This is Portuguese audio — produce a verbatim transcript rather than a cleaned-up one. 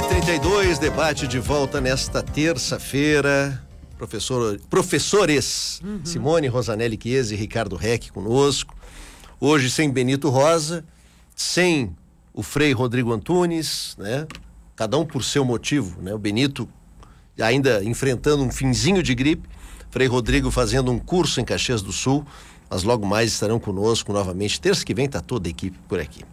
e trinta e dois, debate de volta nesta terça-feira. Professor, professores uhum. Simone Rosanelli Chiesi e Ricardo Reck conosco. Hoje sem Benito Rosa, sem o Frei Rodrigo Antunes, né? Cada um por seu motivo, né? O Benito ainda enfrentando um finzinho de gripe, Frei Rodrigo fazendo um curso em Caxias do Sul, mas logo mais estarão conosco novamente. Terça que vem está toda a equipe por aqui.